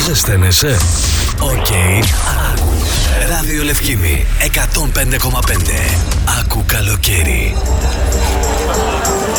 Ζεσταίνεσαι? Οκ. Άκου. Ράδιο Λευκίδη 105,5. Άκου καλοκαίρι.